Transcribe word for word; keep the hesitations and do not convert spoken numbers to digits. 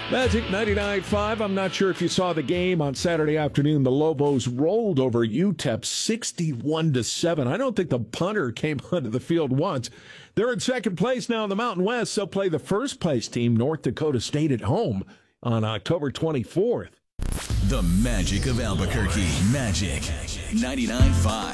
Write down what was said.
Magic ninety-nine point five. I'm not sure if you saw the game on Saturday afternoon. The Lobos rolled over U T E P sixty-one to seven. I don't think the punter came onto the field once. They're in second place now in the Mountain West. They'll play the first place team, North Dakota State, at home on October twenty-fourth. The magic of Albuquerque. Magic ninety-nine point five.